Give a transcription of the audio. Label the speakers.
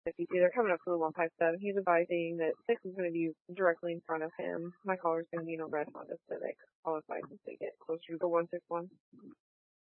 Speaker 1: 52. They're coming up to the 157. He's advising that 6 is going to be directly in front of him. My caller's going to be in a red Honda Civic. I'll advise him to get closer to the 161.